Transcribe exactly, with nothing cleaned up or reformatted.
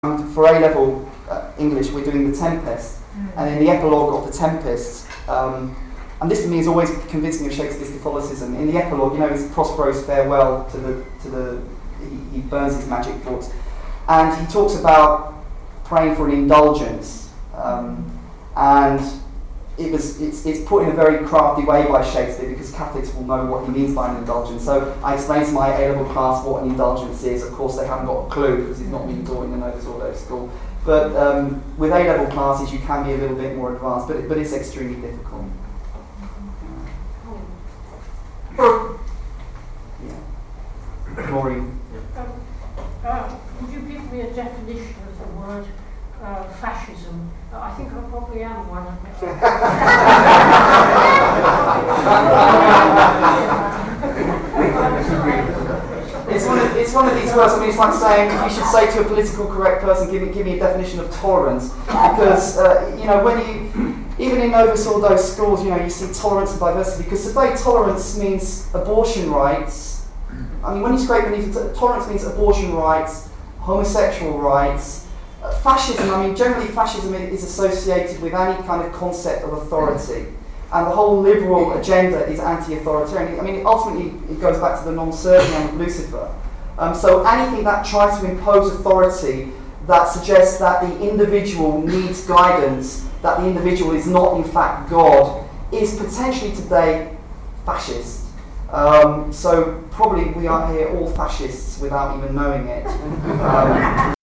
For A-level uh, English, we're doing The Tempest, mm. and in the epilogue of The Tempest, um, and this to me is always convincing of Shakespeare's Catholicism. In the epilogue, you know, it's Prospero's farewell to the to the he, he burns his magic books, and he talks about praying for an indulgence, um, and it was it's it's put in a very crafty way by Shakespeare because Catholics will know what he means by an indulgence. So I explained to my A-level class what an indulgence is. Of course, they haven't got a clue because it's not been taught in the Novus Ordo school. But um, with A-level classes, you can be a little bit more advanced, but it, but it's extremely difficult. Yeah. Maureen. Um, uh, would you give me a definition of the word uh, fascism? Uh, I think I probably am one. It's one, of, it's one of these words. I mean, it's like saying you should say to a political correct person, "Give me, give me a definition of tolerance," because uh, you know when you, even in Novus Ordo schools, you know you see tolerance and diversity. Because today tolerance means abortion rights. I mean, when you scrape beneath it, tolerance means abortion rights, homosexual rights, uh, fascism. I mean, generally fascism is associated with any kind of concept of authority. And the whole liberal agenda is anti-authoritarian. I mean, ultimately, it goes back to the non-serviam of Lucifer. Um, so anything that tries to impose authority, that suggests that the individual needs guidance, that the individual is not in fact God, is potentially today fascist. Um, so probably we are here all fascists without even knowing it. Um,